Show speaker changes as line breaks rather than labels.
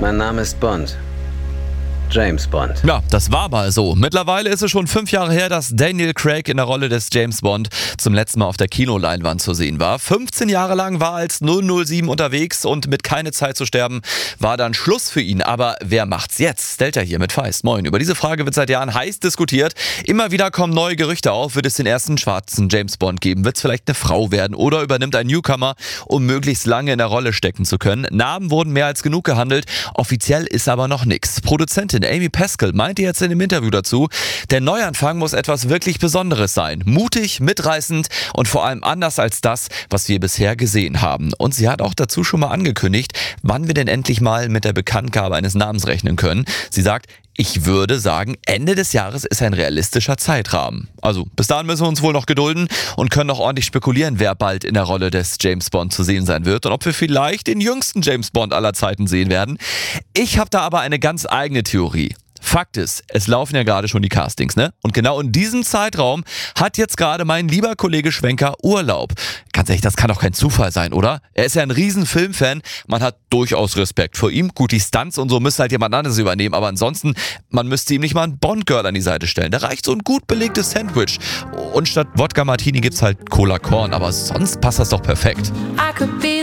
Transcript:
Mein Name ist Bond. James Bond.
Ja, das war mal so. Mittlerweile ist es schon 5 Jahre her, dass Daniel Craig in der Rolle des James Bond zum letzten Mal auf der Kinoleinwand zu sehen war. 15 Jahre lang war er als 007 unterwegs und mit Keine Zeit zu sterben war dann Schluss für ihn. Aber wer macht's jetzt? Stellt er hier mit Feist. Moin. Über diese Frage wird seit Jahren heiß diskutiert. Immer wieder kommen neue Gerüchte auf. Wird es den ersten schwarzen James Bond geben? Wird es vielleicht eine Frau werden? Oder übernimmt ein Newcomer, um möglichst lange in der Rolle stecken zu können? Namen wurden mehr als genug gehandelt. Offiziell ist aber noch nichts. Produzentin Amy Pascal meinte jetzt in dem Interview dazu, der Neuanfang muss etwas wirklich Besonderes sein. Mutig, mitreißend und vor allem anders als das, was wir bisher gesehen haben. Und sie hat auch dazu schon mal angekündigt, wann wir denn endlich mal mit der Bekanntgabe eines Namens rechnen können. Sie sagt, ich würde sagen, Ende des Jahres ist ein realistischer Zeitrahmen. Also bis dahin müssen wir uns wohl noch gedulden und können noch ordentlich spekulieren, wer bald in der Rolle des James Bond zu sehen sein wird und ob wir vielleicht den jüngsten James Bond aller Zeiten sehen werden. Ich habe da aber eine ganz eigene Theorie. Fakt ist, es laufen ja gerade schon die Castings, ne? Und genau in diesem Zeitraum hat jetzt gerade mein lieber Kollege Schwenker Urlaub. Ganz ehrlich, das kann doch kein Zufall sein, oder? Er ist ja ein riesen Filmfan, man hat durchaus Respekt vor ihm. Gut, die Stunts und so müsste halt jemand anderes übernehmen, aber ansonsten, man müsste ihm nicht mal ein Bond-Girl an die Seite stellen. Da reicht so ein gut belegtes Sandwich. Und statt Wodka Martini gibt's halt Cola Korn, aber sonst passt das doch perfekt.
I could be